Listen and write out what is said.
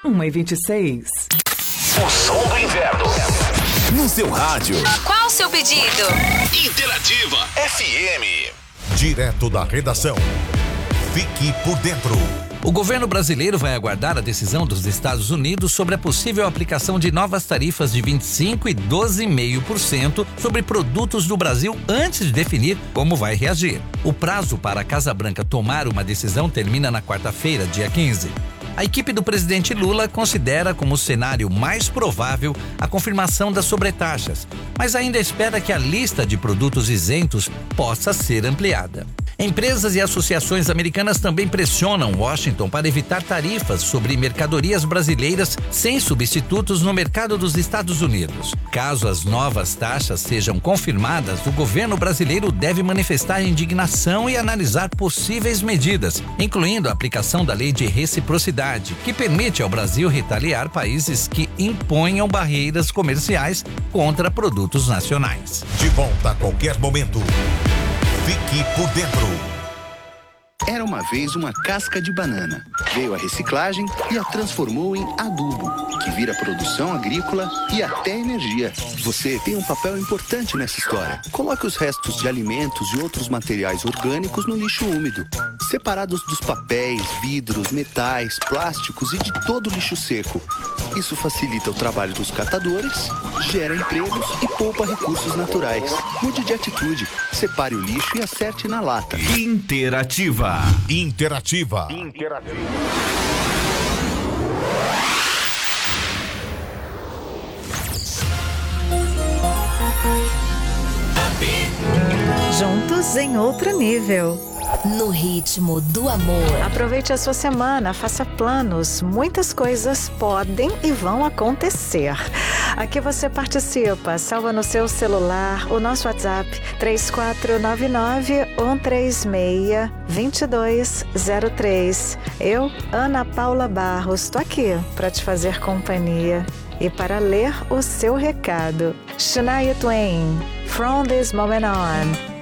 1h26. O som do inverno. No seu rádio. Qual o seu pedido? Interativa FM. Direto da redação. Fique por dentro. O governo brasileiro vai aguardar a decisão dos Estados Unidos sobre a possível aplicação de novas tarifas de 25% e 12,5% sobre produtos do Brasil antes de definir como vai reagir. O prazo para a Casa Branca tomar uma decisão termina na quarta-feira, dia 15. A equipe do presidente Lula considera como cenário mais provável a confirmação das sobretaxas, mas ainda espera que a lista de produtos isentos possa ser ampliada. Empresas e associações americanas também pressionam Washington para evitar tarifas sobre mercadorias brasileiras sem substitutos no mercado dos Estados Unidos. Caso as novas taxas sejam confirmadas, o governo brasileiro deve manifestar indignação e analisar possíveis medidas, incluindo a aplicação da lei de reciprocidade, que permite ao Brasil retaliar países que imponham barreiras comerciais contra produtos nacionais. De volta a qualquer momento. Fique por dentro. Era uma vez uma casca de banana. Veio a reciclagem e a transformou em adubo, que vira produção agrícola e até energia. Você tem um papel importante nessa história. Coloque os restos de alimentos e outros materiais orgânicos no lixo úmido, separados dos papéis, vidros, metais, plásticos e de todo o lixo seco. Isso facilita o trabalho dos catadores, gera empregos e poupa recursos naturais. Mude de atitude, separe o lixo e acerte na lata. Interativa. Interativa. Juntos em outro nível. No ritmo do amor. Aproveite a sua semana, faça planos. Muitas coisas podem e vão acontecer. Aqui você participa, salva no seu celular o nosso WhatsApp 3499-136-2203. Eu, Ana Paula Barros, estou aqui para te fazer companhia e para ler o seu recado. Shania Twain, From This Moment On.